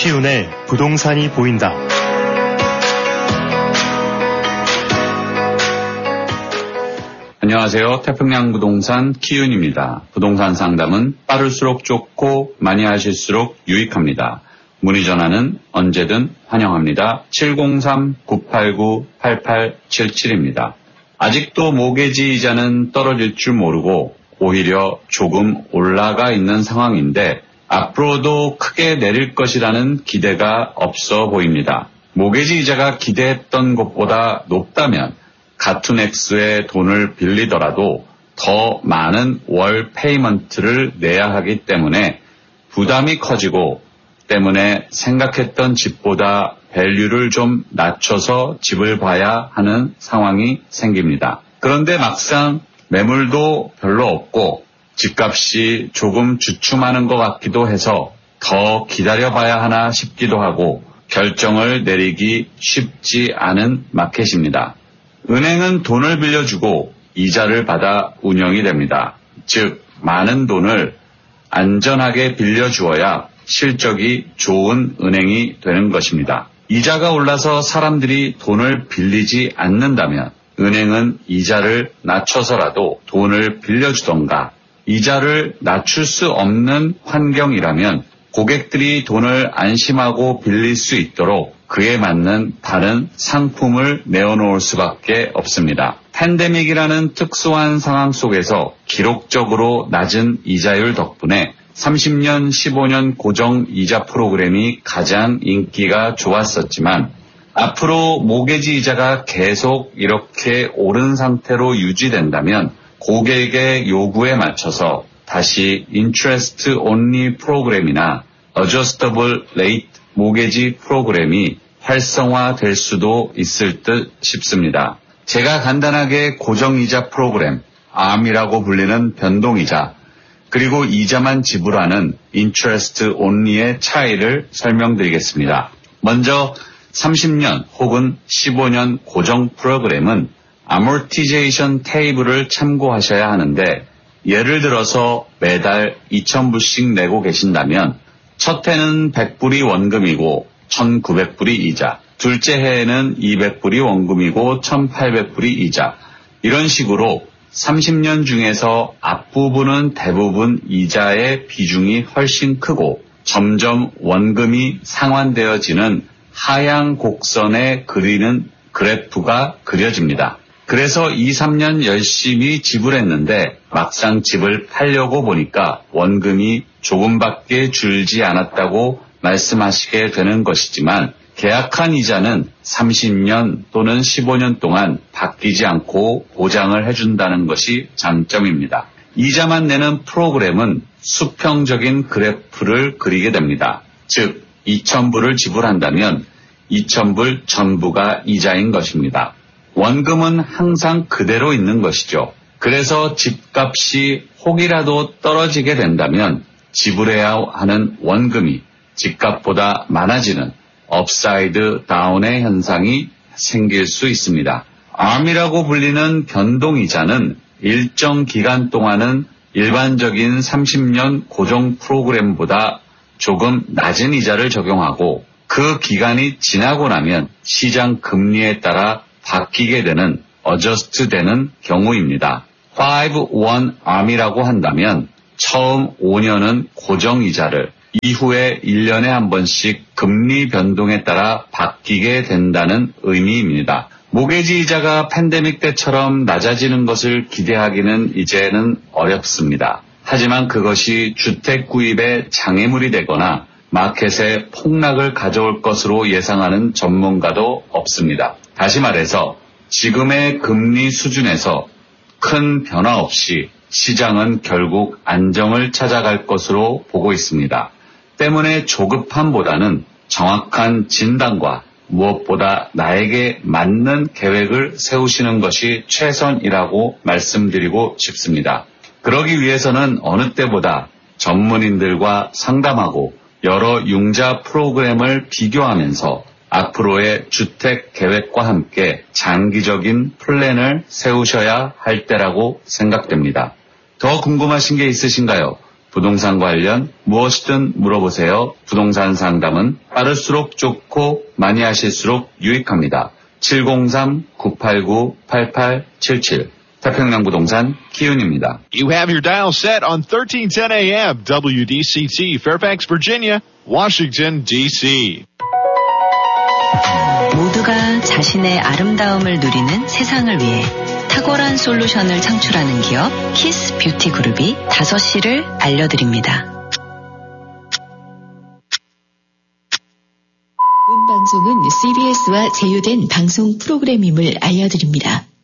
키운의 부동산이 보인다. 안녕하세요. 태평양 부동산 키운입니다. 부동산 상담은 빠를수록 좋고 많이 하실수록 유익합니다. 문의 전화는 언제든 환영합니다. 703-989-8877입니다. 아직도 모기지 이자는 떨어질 줄 모르고 오히려 조금 올라가 있는 상황인데 앞으로도 크게 내릴 것이라는 기대가 없어 보입니다. 모기지 이자가 기대했던 것보다 높다면 같은 액수의 돈을 빌리더라도 더 많은 월 페이먼트를 내야 하기 때문에 부담이 커지고 때문에 생각했던 집보다 밸류를 좀 낮춰서 집을 봐야 하는 상황이 생깁니다. 그런데 막상 매물도 별로 없고 집값이 조금 주춤하는 것 같기도 해서 더 기다려봐야 하나 싶기도 하고 결정을 내리기 쉽지 않은 마켓입니다. 은행은 돈을 빌려주고 이자를 받아 운영이 됩니다. 즉 많은 돈을 안전하게 빌려주어야 실적이 좋은 은행이 되는 것입니다. 이자가 올라서 사람들이 돈을 빌리지 않는다면 은행은 이자를 낮춰서라도 돈을 빌려주던가 이자를 낮출 수 없는 환경이라면 고객들이 돈을 안심하고 빌릴 수 있도록 그에 맞는 다른 상품을 내어놓을 수밖에 없습니다. 팬데믹이라는 특수한 상황 속에서 기록적으로 낮은 이자율 덕분에 30년, 15년 고정 이자 프로그램이 가장 인기가 좋았었지만 앞으로 모기지 이자가 계속 이렇게 오른 상태로 유지된다면 고객의 요구에 맞춰서 다시 인트레스트 온리 프로그램이나 어저스터블 레이트 모기지 프로그램이 활성화될 수도 있을 듯 싶습니다. 제가 간단하게 고정이자 프로그램, ARM이라고 불리는 변동이자 그리고 이자만 지불하는 인트레스트 온리의 차이를 설명드리겠습니다. 먼저 30년 혹은 15년 고정 프로그램은 아모티제이션 테이블을 참고하셔야 하는데 예를 들어서 매달 2,000불씩 내고 계신다면 첫 해는 100불이 원금이고 1,900불이 이자, 둘째 해에는 200불이 원금이고 1,800불이 이자, 이런 식으로 30년 중에서 앞부분은 대부분 이자의 비중이 훨씬 크고 점점 원금이 상환되어지는 하향 곡선에 그리는 그래프가 그려집니다. 그래서 2, 3년 열심히 지불했는데 막상 집을 팔려고 보니까 원금이 조금밖에 줄지 않았다고 말씀하시게 되는 것이지만 계약한 이자는 30년 또는 15년 동안 바뀌지 않고 보장을 해준다는 것이 장점입니다. 이자만 내는 프로그램은 수평적인 그래프를 그리게 됩니다. 즉 2,000불을 지불한다면 2,000불 전부가 이자인 것입니다. 원금은 항상 그대로 있는 것이죠. 그래서 집값이 혹이라도 떨어지게 된다면 지불해야 하는 원금이 집값보다 많아지는 업사이드 다운의 현상이 생길 수 있습니다. ARM이라고 불리는 변동이자는 일정 기간 동안은 일반적인 30년 고정 프로그램보다 조금 낮은 이자를 적용하고 그 기간이 지나고 나면 시장 금리에 따라 바뀌게 되는 어저스트 되는 경우입니다. 5-1 ARM이라고 한다면 처음 5년은 고정이자를 이후에 1년에 한 번씩 금리 변동에 따라 바뀌게 된다는 의미입니다. 모기지 이자가 팬데믹 때처럼 낮아지는 것을 기대하기는 이제는 어렵습니다. 하지만 그것이 주택 구입에 장애물이 되거나 마켓에 폭락을 가져올 것으로 예상하는 전문가도 없습니다. 다시 말해서 지금의 금리 수준에서 큰 변화 없이 시장은 결국 안정을 찾아갈 것으로 보고 있습니다. 때문에 조급함보다는 정확한 진단과 무엇보다 나에게 맞는 계획을 세우시는 것이 최선이라고 말씀드리고 싶습니다. 그러기 위해서는 어느 때보다 전문인들과 상담하고 여러 융자 프로그램을 비교하면서 앞으로의 주택 계획과 함께 장기적인 플랜을 세우셔야 할 때라고 생각됩니다. 더 궁금하신 게 있으신가요? 부동산 관련 무엇이든 물어보세요. 부동산 상담은 빠를수록 좋고 많이 하실수록 유익합니다. 703-989-8877 태평양 부동산 키윤입니다. You have your dial set on 1310 AM WDCT Fairfax, Virginia, Washington, D.C. 모두가 자신의 아름다움을 누리는 세상을 위해 탁월한 솔루션을 창출하는 기업 키스 뷰티 그룹이 5시를 알려드립니다. 본 방송은 CBS와 제휴된 방송 프로그램임을 알려드립니다.